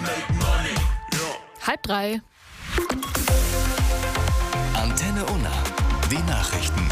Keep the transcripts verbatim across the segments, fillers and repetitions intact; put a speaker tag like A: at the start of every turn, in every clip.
A: Halb drei.
B: Antenne Unna. Die Nachrichten.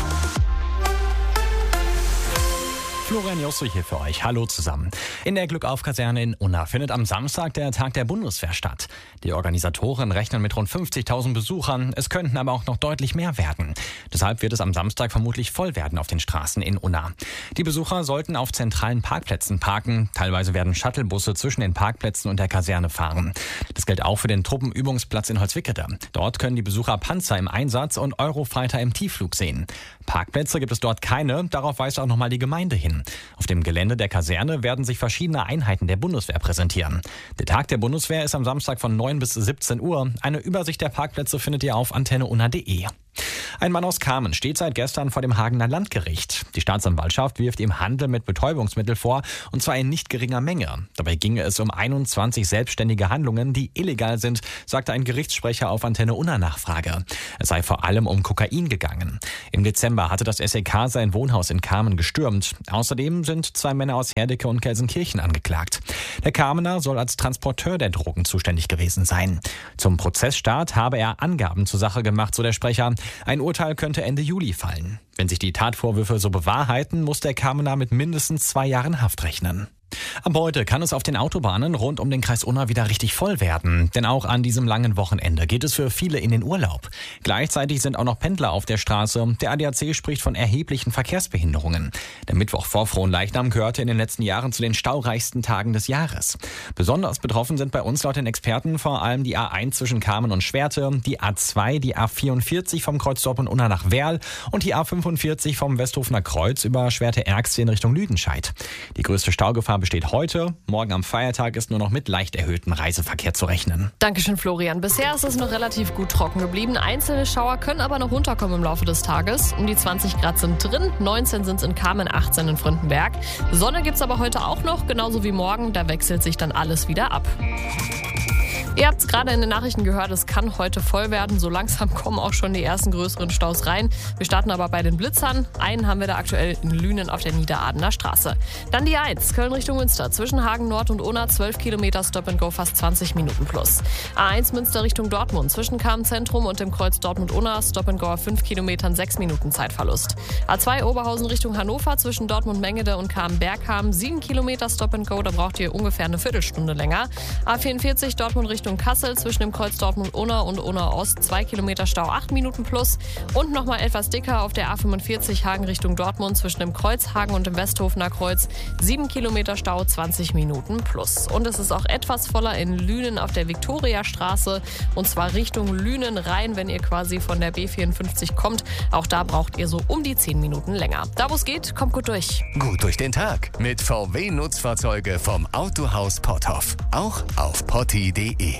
C: Florian Josso hier für euch. Hallo zusammen. In der Glückauf-Kaserne in Unna findet am Samstag der Tag der Bundeswehr statt. Die Organisatoren rechnen mit rund fünfzigtausend Besuchern. Es könnten aber auch noch deutlich mehr werden. Deshalb wird es am Samstag vermutlich voll werden auf den Straßen in Unna. Die Besucher sollten auf zentralen Parkplätzen parken. Teilweise werden Shuttlebusse zwischen den Parkplätzen und der Kaserne fahren. Das gilt auch für den Truppenübungsplatz in Holzwickede. Dort können die Besucher Panzer im Einsatz und Eurofighter im Tiefflug sehen. Parkplätze gibt es dort keine. Darauf weist auch nochmal die Gemeinde hin. Auf dem Gelände der Kaserne werden sich verschiedene Einheiten der Bundeswehr präsentieren. Der Tag der Bundeswehr ist am Samstag von neun bis siebzehn Uhr. Eine Übersicht der Parkplätze findet ihr auf antenne unna punkt de. Ein Mann aus Kamen steht seit gestern vor dem Hagener Landgericht. Die Staatsanwaltschaft wirft ihm Handel mit Betäubungsmittel vor, und zwar in nicht geringer Menge. Dabei ginge es um einundzwanzig selbstständige Handlungen, die illegal sind, sagte ein Gerichtssprecher auf Antenne Unna Nachfrage. Es sei vor allem um Kokain gegangen. Im Dezember hatte das S E K sein Wohnhaus in Kamen gestürmt. Außerdem sind zwei Männer aus Herdecke und Gelsenkirchen angeklagt. Der Kamener soll als Transporteur der Drogen zuständig gewesen sein. Zum Prozessstart habe er Angaben zur Sache gemacht, so der Sprecher. Ein Urteil könnte Ende Juli fallen. Wenn sich die Tatvorwürfe so bewahrheiten, muss der Kamener mit mindestens zwei Jahren Haft rechnen. Ab heute kann es auf den Autobahnen rund um den Kreis Unna wieder richtig voll werden. Denn auch an diesem langen Wochenende geht es für viele in den Urlaub. Gleichzeitig sind auch noch Pendler auf der Straße. Der A D A C spricht von erheblichen Verkehrsbehinderungen. Der Mittwoch vor Fronleichnam gehörte in den letzten Jahren zu den staureichsten Tagen des Jahres. Besonders betroffen sind bei uns laut den Experten vor allem die A eins zwischen Kamen und Schwerte, die A zwei, die A vierundvierzig vom Kreuz Dortmund-Unna nach Werl und die A fünfundvierzig vom Westhofener Kreuz über Schwerte-Erxti in Richtung Lüdenscheid. Die größte Staugefahr besteht heute. Morgen am Feiertag ist nur noch mit leicht erhöhtem Reiseverkehr zu rechnen.
A: Dankeschön, Florian. Bisher ist es noch relativ gut trocken geblieben. Einzelne Schauer können aber noch runterkommen im Laufe des Tages. Um die zwanzig Grad sind drin, neunzehn sind es in Kamen, achtzehn in Frindenberg. Sonne gibt es aber heute auch noch, genauso wie morgen. Da wechselt sich dann alles wieder ab. Ihr habt es gerade in den Nachrichten gehört, es kann heute voll werden. So langsam kommen auch schon die ersten größeren Staus rein. Wir starten aber bei den Blitzern. Einen haben wir da aktuell in Lünen auf der Niederadener Straße. Dann die eins, Köln Richtung Münster. Zwischen Hagen Nord und Unna, zwölf Kilometer Stop and Go, fast zwanzig Minuten plus. A eins Münster Richtung Dortmund. Zwischen Kamen Zentrum und dem Kreuz Dortmund-Unna, Stop and Go, fünf Kilometern, sechs Minuten Zeitverlust. A zwei Oberhausen Richtung Hannover. Zwischen Dortmund-Mengede und Kamen-Berghamen, sieben Kilometer Stop and Go. Da braucht ihr ungefähr eine Viertelstunde länger. A vierundvierzig Dortmund Richtung Kassel zwischen dem Kreuz Dortmund-Unna und Unna Ost, zwei Kilometer Stau, acht Minuten plus. Und nochmal etwas dicker auf der A fünfundvierzig Hagen Richtung Dortmund zwischen dem Kreuz Hagen und dem Westhofener Kreuz, sieben Kilometer Stau, zwanzig Minuten plus. Und es ist auch etwas voller in Lünen auf der Viktoriastraße, und zwar Richtung Lünen rein, wenn ihr quasi von der B vierundfünfzig kommt. Auch da braucht ihr so um die zehn Minuten länger. Da wo es geht, kommt gut durch.
B: Gut durch den Tag mit V W-Nutzfahrzeuge vom Autohaus Potthoff. Auch auf potti punkt de.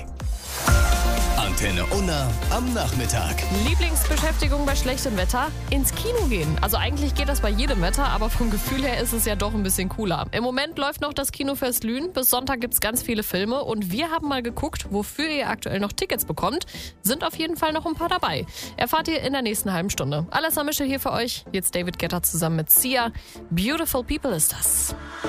B: Antenne Unna am Nachmittag.
A: Lieblingsbeschäftigung bei schlechtem Wetter? Ins Kino gehen. Also eigentlich geht das bei jedem Wetter, aber vom Gefühl her ist es ja doch ein bisschen cooler. Im Moment läuft noch das Kinofest Lünen. Bis Sonntag gibt es ganz viele Filme und wir haben mal geguckt, wofür ihr aktuell noch Tickets bekommt. Sind auf jeden Fall noch ein paar dabei. Erfahrt ihr in der nächsten halben Stunde. Alessa Mischel hier für euch. Jetzt David Guetta zusammen mit Sia. Beautiful People ist das.